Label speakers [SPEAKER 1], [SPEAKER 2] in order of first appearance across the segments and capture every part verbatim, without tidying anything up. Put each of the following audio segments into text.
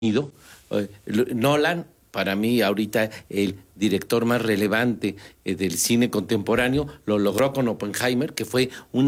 [SPEAKER 1] Eh, Nolan, para mí ahorita el director más relevante eh, del cine contemporáneo, lo logró con Oppenheimer, que fue un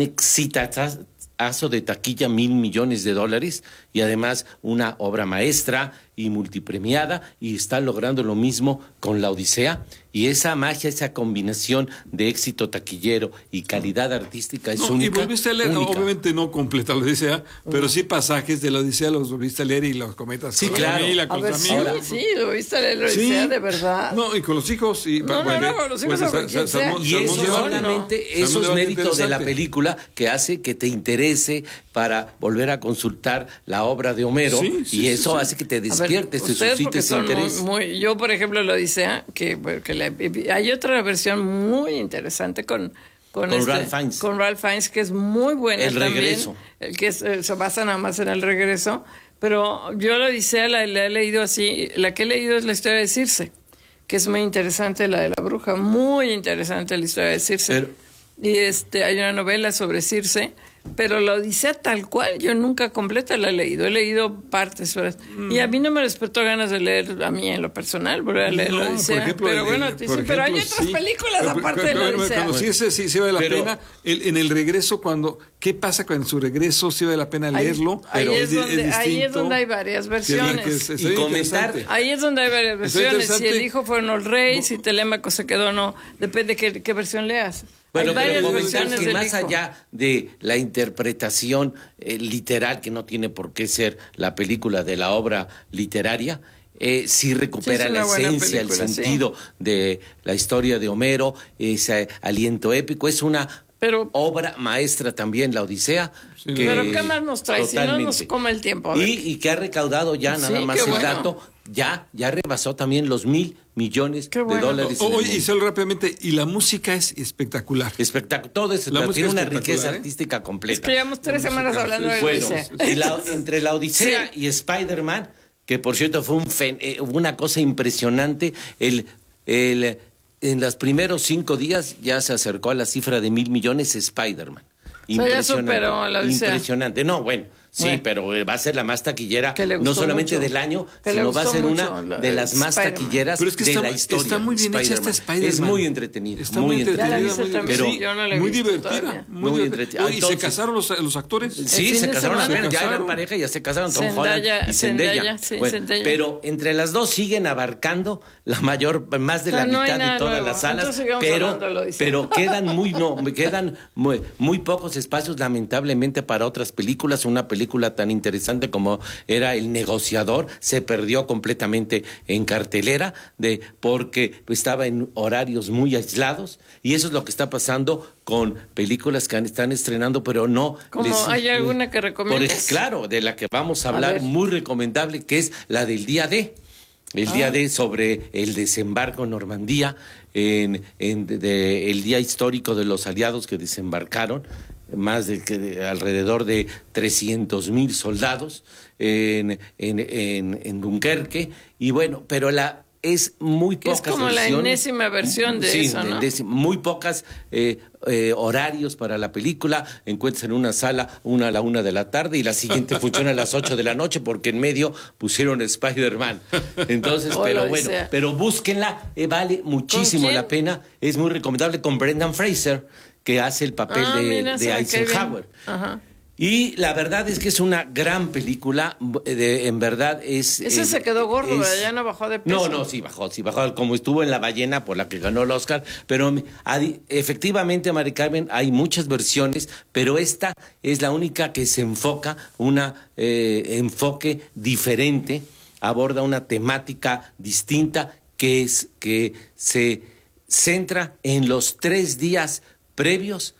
[SPEAKER 1] exitazo de taquilla, mil millones de dólares, y además una obra maestra y multipremiada, y está logrando lo mismo con La Odisea. Y esa magia, esa combinación de éxito taquillero y calidad artística es
[SPEAKER 2] no,
[SPEAKER 1] única.
[SPEAKER 2] Y volviste a leer,
[SPEAKER 1] única.
[SPEAKER 2] obviamente no completa La Odisea, pero sí pasajes de La Odisea los volviste a leer y los comentas
[SPEAKER 1] sí,
[SPEAKER 2] con
[SPEAKER 1] claro.
[SPEAKER 2] la familia, con
[SPEAKER 3] a ver,
[SPEAKER 2] tus
[SPEAKER 3] sí,
[SPEAKER 2] amigos.
[SPEAKER 3] sí, lo viste a leer La Odisea,
[SPEAKER 2] Sí.
[SPEAKER 3] de verdad.
[SPEAKER 2] No, y con los hijos. Y,
[SPEAKER 3] No, no, no, con los hijos, sobre quien sea.
[SPEAKER 1] Y eso solamente, eso es mérito de la película que hace que te interese para volver a consultar la obra de Homero,
[SPEAKER 2] sí, sí,
[SPEAKER 1] y eso
[SPEAKER 2] sí, sí.
[SPEAKER 1] hace que te
[SPEAKER 3] A ver,
[SPEAKER 1] despiertes, te
[SPEAKER 3] ustedes
[SPEAKER 1] suscite
[SPEAKER 3] porque
[SPEAKER 1] ese
[SPEAKER 3] son
[SPEAKER 1] interés.
[SPEAKER 3] Muy, muy- yo, por ejemplo, La Odisea, que, que la- hay otra versión muy interesante con con,
[SPEAKER 1] Con
[SPEAKER 3] este,
[SPEAKER 1] Ralph Fiennes.
[SPEAKER 3] con Ralph Fiennes, que es muy buena
[SPEAKER 1] El
[SPEAKER 3] también,
[SPEAKER 1] regreso.
[SPEAKER 3] el que es, eh, se basa nada más en el regreso, pero yo La Odisea la, la he leído así, la que he leído es la historia de Circe, que es muy interesante, la de la bruja, muy interesante la historia de Circe.
[SPEAKER 1] Pero-
[SPEAKER 3] Y este hay una novela sobre Circe, pero La Odisea tal cual, yo nunca completa la he leído, he leído partes. Mm. Y a mí no me despertó ganas de leer, a mí en lo personal, volver a leer
[SPEAKER 2] No,
[SPEAKER 3] La Odisea.
[SPEAKER 2] por ejemplo,
[SPEAKER 3] pero
[SPEAKER 2] el-
[SPEAKER 3] bueno,
[SPEAKER 2] el-
[SPEAKER 3] sí,
[SPEAKER 2] por
[SPEAKER 3] pero hay
[SPEAKER 2] ejemplo,
[SPEAKER 3] otras
[SPEAKER 2] sí.
[SPEAKER 3] películas
[SPEAKER 2] Pero-
[SPEAKER 3] aparte
[SPEAKER 2] pero-
[SPEAKER 3] de La
[SPEAKER 2] pero-
[SPEAKER 3] Odisea.
[SPEAKER 2] Cuando sí, ese sí, sí vale la
[SPEAKER 1] Pero-
[SPEAKER 2] pena. El- en el regreso, cuando ¿qué pasa con su regreso? Sí vale la pena
[SPEAKER 3] Ahí-
[SPEAKER 2] leerlo.
[SPEAKER 3] ahí,
[SPEAKER 2] pero
[SPEAKER 3] es
[SPEAKER 2] di-
[SPEAKER 3] donde, ahí es
[SPEAKER 2] distinto.
[SPEAKER 3] donde hay varias versiones.
[SPEAKER 2] Que es- es-
[SPEAKER 1] Y
[SPEAKER 2] es
[SPEAKER 1] comentar-
[SPEAKER 2] interesante.
[SPEAKER 3] Ahí es donde hay varias
[SPEAKER 2] Está
[SPEAKER 3] versiones. Si
[SPEAKER 2] interesante.
[SPEAKER 3] el hijo fue o no el rey, si Telémaco se quedó o no, depende qué, qué versión leas.
[SPEAKER 1] Bueno,
[SPEAKER 3] hay
[SPEAKER 1] pero
[SPEAKER 3] varias
[SPEAKER 1] comentar
[SPEAKER 3] versiones
[SPEAKER 1] que
[SPEAKER 3] del
[SPEAKER 1] más
[SPEAKER 3] hijo.
[SPEAKER 1] allá de la interpretación eh, literal, que no tiene por qué ser la película de la obra literaria, eh, sí recupera
[SPEAKER 3] Sí, es
[SPEAKER 1] la
[SPEAKER 3] una buena
[SPEAKER 1] esencia, el
[SPEAKER 3] película, sí.
[SPEAKER 1] sentido de la historia de Homero, ese aliento épico. Es una
[SPEAKER 3] Pero-
[SPEAKER 1] obra maestra también, La Odisea.
[SPEAKER 2] Sí,
[SPEAKER 1] que-
[SPEAKER 3] Pero ¿qué más nos trae? Si no nos
[SPEAKER 1] Totalmente.
[SPEAKER 3] come el tiempo. A ver.
[SPEAKER 1] Y, y que ha recaudado ya, nada
[SPEAKER 3] Sí,
[SPEAKER 1] más
[SPEAKER 3] qué
[SPEAKER 1] el
[SPEAKER 3] bueno.
[SPEAKER 1] dato, ya, ya rebasó también los mil millones
[SPEAKER 3] Qué
[SPEAKER 1] de
[SPEAKER 3] bueno.
[SPEAKER 1] dólares. en el
[SPEAKER 2] Oye, y
[SPEAKER 1] mundo.
[SPEAKER 2] solo rápidamente, y la música es espectacular.
[SPEAKER 1] Espectacular, todo es,
[SPEAKER 2] La música
[SPEAKER 1] tiene
[SPEAKER 2] es
[SPEAKER 1] una
[SPEAKER 2] espectacular,
[SPEAKER 1] riqueza
[SPEAKER 2] ¿eh?
[SPEAKER 1] artística completa.
[SPEAKER 3] Es que llevamos tres semanas hablando de La
[SPEAKER 1] Bueno,
[SPEAKER 3] Odisea.
[SPEAKER 1] y la- entre La Odisea y Spider-Man, que por cierto fue un fen- eh, una cosa impresionante, el, el, en los primeros cinco días ya se acercó a la cifra de mil millones Spider-Man.
[SPEAKER 3] sea, ya superó a La Odisea.
[SPEAKER 1] Impresionante. No, bueno, sí,
[SPEAKER 3] Bueno.
[SPEAKER 1] pero eh, va a ser la más taquillera,
[SPEAKER 3] Que le
[SPEAKER 1] no
[SPEAKER 3] gustó
[SPEAKER 1] solamente
[SPEAKER 3] mucho.
[SPEAKER 1] del año,
[SPEAKER 3] Que le
[SPEAKER 1] sino va a
[SPEAKER 3] gustó
[SPEAKER 1] ser
[SPEAKER 3] mucho
[SPEAKER 1] una
[SPEAKER 3] la-
[SPEAKER 1] de las más
[SPEAKER 3] Spider-Man.
[SPEAKER 1] taquilleras
[SPEAKER 2] Pero es que
[SPEAKER 1] de
[SPEAKER 2] está,
[SPEAKER 1] la historia.
[SPEAKER 2] está muy bien hecha esta Spider-Man.
[SPEAKER 1] Es muy entretenida,
[SPEAKER 2] Está
[SPEAKER 1] muy
[SPEAKER 2] muy
[SPEAKER 1] entretenida.
[SPEAKER 3] Ya la
[SPEAKER 2] entretenida.
[SPEAKER 3] viste
[SPEAKER 2] Muy,
[SPEAKER 3] también.
[SPEAKER 2] sí,
[SPEAKER 3] Yo no la he
[SPEAKER 2] muy
[SPEAKER 3] visto
[SPEAKER 2] divertida.
[SPEAKER 3] todavía.
[SPEAKER 2] Muy,
[SPEAKER 1] Muy
[SPEAKER 2] divertida.
[SPEAKER 1] entretenida.
[SPEAKER 2] Oye, ¿y se
[SPEAKER 1] Entonces-
[SPEAKER 2] casaron los, los actores?
[SPEAKER 3] El
[SPEAKER 1] Sí,
[SPEAKER 3] fin
[SPEAKER 1] se
[SPEAKER 3] de
[SPEAKER 1] casaron
[SPEAKER 3] semana.
[SPEAKER 1] apenas, ya
[SPEAKER 2] Se
[SPEAKER 1] eran
[SPEAKER 2] casaron.
[SPEAKER 1] pareja, ya se casaron Tom
[SPEAKER 3] Zendaya,
[SPEAKER 1] Holland y
[SPEAKER 3] Zendaya,
[SPEAKER 1] Zendaya.
[SPEAKER 3] sí,
[SPEAKER 1] Bueno,
[SPEAKER 3] Zendaya.
[SPEAKER 1] pero entre las dos siguen abarcando la mayor, más de la
[SPEAKER 3] O sea, no hay
[SPEAKER 1] mitad
[SPEAKER 3] nada
[SPEAKER 1] de todas
[SPEAKER 3] nuevo.
[SPEAKER 1] las salas,
[SPEAKER 3] Entonces sigamos
[SPEAKER 1] pero,
[SPEAKER 3] hablando de La Odisea.
[SPEAKER 1] pero quedan muy, no, quedan muy, muy pocos espacios, lamentablemente, para otras películas. Una película tan interesante como era El Negociador se perdió completamente en cartelera de porque estaba en horarios muy aislados, y eso es lo que está pasando con películas que están estrenando, pero no.
[SPEAKER 3] ¿Cómo?
[SPEAKER 1] les-
[SPEAKER 3] ¿Hay alguna que
[SPEAKER 1] por
[SPEAKER 3] recomiendes?
[SPEAKER 1] ej- claro, de la que vamos a hablar,
[SPEAKER 3] ver.
[SPEAKER 1] muy recomendable, que es la del día D. El
[SPEAKER 3] Ah.
[SPEAKER 1] día D sobre el desembarco en Normandía, en, en de- de- el día histórico de los aliados que desembarcaron, más de, que de alrededor de trescientos mil soldados en, en, en, en Dunkerque, y bueno, pero la es muy
[SPEAKER 3] Que es
[SPEAKER 1] pocas
[SPEAKER 3] como la
[SPEAKER 1] versiones.
[SPEAKER 3] enésima versión de
[SPEAKER 1] Sí,
[SPEAKER 3] eso, ¿no?
[SPEAKER 1] enésima, muy pocas eh, eh, horarios para la película. Encuentras en una sala una a la una de la tarde y la siguiente funciona a las ocho de la noche, porque en medio pusieron Spider-Man. Entonces,
[SPEAKER 3] Oh,
[SPEAKER 1] pero
[SPEAKER 3] la
[SPEAKER 1] bueno,
[SPEAKER 3] Odisea.
[SPEAKER 1] pero búsquenla, eh, vale muchísimo
[SPEAKER 3] quién?
[SPEAKER 1] la pena, es muy recomendable, con Brendan Fraser, que hace el papel
[SPEAKER 3] Ah,
[SPEAKER 1] de,
[SPEAKER 3] mira, se
[SPEAKER 1] de
[SPEAKER 3] me cae bien.
[SPEAKER 1] Eisenhower.
[SPEAKER 3] Ajá.
[SPEAKER 1] Y la verdad es que es una gran película, de, en verdad es...
[SPEAKER 3] Ese
[SPEAKER 1] eh,
[SPEAKER 3] se quedó gordo,
[SPEAKER 1] es-
[SPEAKER 3] ¿verdad? Ya no bajó de peso.
[SPEAKER 1] No, no, sí bajó, sí bajó, como estuvo en La Ballena, por la que ganó el Oscar, pero adi- efectivamente, Mari Carmen, hay muchas versiones, pero esta es la única que se enfoca, una eh, enfoque diferente, aborda una temática distinta, que es que se centra en los tres días previos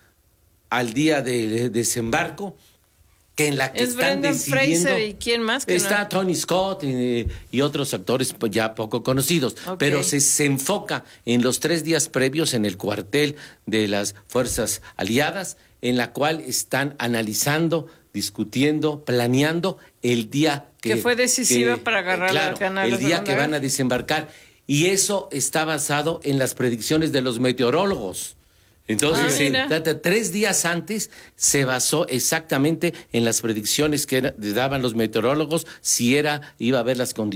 [SPEAKER 1] al día de desembarco, que en la que
[SPEAKER 3] Es
[SPEAKER 1] están
[SPEAKER 3] Brendan
[SPEAKER 1] decidiendo.
[SPEAKER 3] Fraser, ¿y quién más que
[SPEAKER 1] Está
[SPEAKER 3] no?
[SPEAKER 1] Tony Scott y, y otros actores pues, ya poco conocidos,
[SPEAKER 3] Ok.
[SPEAKER 1] pero se, se enfoca en los tres días previos en el cuartel de las fuerzas aliadas, en la cual están analizando, discutiendo, planeando el día que...
[SPEAKER 3] Que fue decisiva para agarrar la-
[SPEAKER 1] claro,
[SPEAKER 3] ganar la
[SPEAKER 1] el día
[SPEAKER 3] Segunda
[SPEAKER 1] que van
[SPEAKER 3] Guerra.
[SPEAKER 1] a desembarcar. Y eso está basado en las predicciones de los meteorólogos. Entonces,
[SPEAKER 3] Ah,
[SPEAKER 1] sí,
[SPEAKER 3] mira.
[SPEAKER 1] trata- tres días antes se basó exactamente en las predicciones que era- daban los meteorólogos, si era iba a haber las condiciones